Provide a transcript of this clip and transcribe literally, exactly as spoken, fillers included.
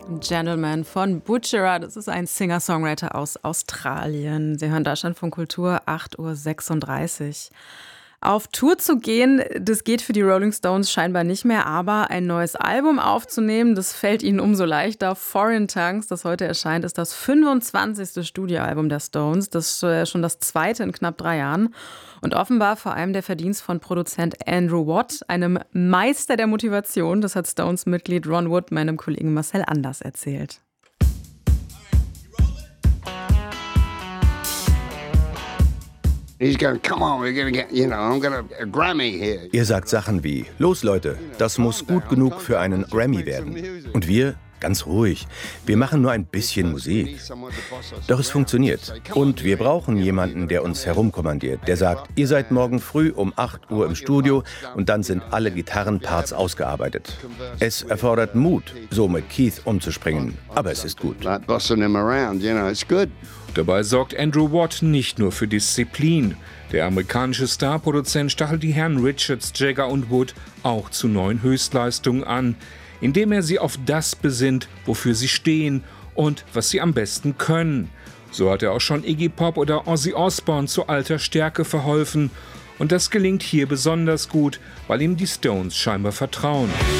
Gentleman von Butcherer, das ist ein Singer-Songwriter aus Australien. Sie hören Deutschlandfunk Kultur, acht Uhr sechsunddreißig. Auf Tour zu gehen, das geht für die Rolling Stones scheinbar nicht mehr, aber ein neues Album aufzunehmen, das fällt ihnen umso leichter. Foreign Tongues, das heute erscheint, ist das fünfundzwanzigste Studioalbum der Stones. Das ist schon das zweite in knapp drei Jahren. Und offenbar vor allem der Verdienst von Produzent Andrew Watt, einem Meister der Motivation. Das hat Stones-Mitglied Ron Wood meinem Kollegen Marcel Anders erzählt. Er sagt Sachen wie, los Leute, das muss gut genug für einen Grammy werden. Und wir, ganz ruhig, wir machen nur ein bisschen Musik. Doch es funktioniert. Und wir brauchen jemanden, der uns herumkommandiert, der sagt, ihr seid morgen früh um acht Uhr im Studio und dann sind alle Gitarrenparts ausgearbeitet. Es erfordert Mut, so mit Keith umzuspringen, aber es ist gut. Dabei sorgt Andrew Watt nicht nur für Disziplin. Der amerikanische Starproduzent stachelt die Herren Richards, Jagger und Wood auch zu neuen Höchstleistungen an, indem er sie auf das besinnt, wofür sie stehen und was sie am besten können. So hat er auch schon Iggy Pop oder Ozzy Osbourne zu alter Stärke verholfen. Und das gelingt hier besonders gut, weil ihm die Stones scheinbar vertrauen.